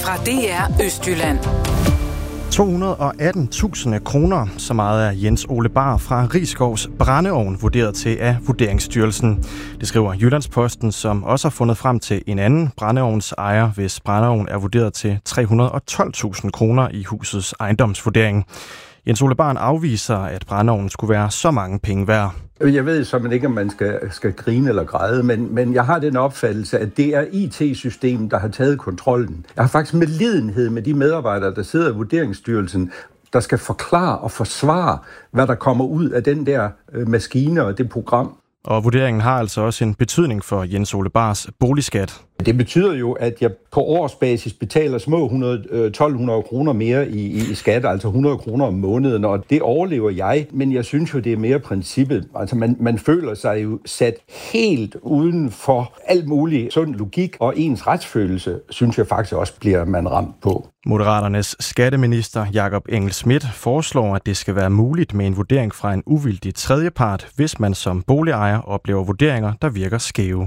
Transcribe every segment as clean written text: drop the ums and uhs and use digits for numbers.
fra DR Østjylland. 218.000 kroner, så meget er Jens Ole Bahr fra Risgaards brændeovn vurderet til af Vurderingsstyrelsen. Det skriver Jyllandsposten, som også har fundet frem til en anden brændeovnsejer, hvis brændeovn er vurderet til 312.000 kroner i husets ejendomsvurdering. Jens Ole Bahr afviser, at brændeovnen skulle være så mange penge værd. Jeg ved simpelthen ikke, om man skal grine eller græde, men jeg har den opfattelse, at det er IT-systemet, der har taget kontrollen. Jeg har faktisk medlidenhed med de medarbejdere, der sidder i Vurderingsstyrelsen, der skal forklare og forsvare, hvad der kommer ud af den der maskine og det program. Og vurderingen har altså også en betydning for Jens Ole Bahrs boligskat. Det betyder jo, at jeg på årsbasis betaler små 1.200 kroner mere i skat, altså 100 kroner om måneden, og det overlever jeg. Men jeg synes jo, det er mere princippet. Altså man føler sig jo sat helt uden for alt muligt sund logik, og ens retsfølelse, synes jeg faktisk også, bliver man ramt på. Moderaternes skatteminister Jakob Engel-Schmidt foreslår, at det skal være muligt med en vurdering fra en uvildig tredjepart, hvis man som boligejer oplever vurderinger, der virker skæve.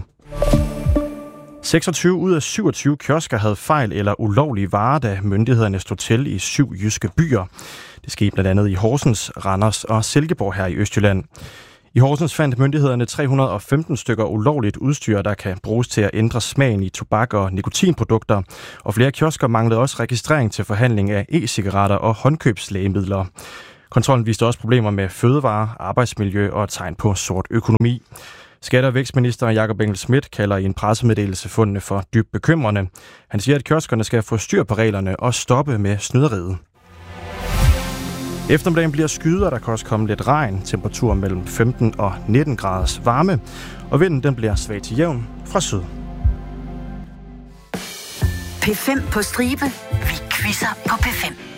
26 ud af 27 kiosker havde fejl eller ulovlige varer, da myndighederne stod til i 7 jyske byer. Det skete blandt andet i Horsens, Randers og Silkeborg her i Østjylland. I Horsens fandt myndighederne 315 stykker ulovligt udstyr, der kan bruges til at ændre smagen i tobak- og nikotinprodukter. Og flere kiosker manglede også registrering til forhandling af e-cigaretter og håndkøbslægemidler. Kontrollen viste også problemer med fødevarer, arbejdsmiljø og tegn på sort økonomi. Skatte- og vækstminister Jakob Engel-Schmidt kalder i en pressemeddelelse fundene for dybt bekymrende. Han siger, at kioskerne skal få styr på reglerne og stoppe med snyderiet. Eftermiddagen bliver skyet, og der kan også komme lidt regn. Temperaturer mellem 15 og 19 graders varme. Og vinden den bliver svag til jævn fra syd. P5 på stribe. Vi quizzer på P5.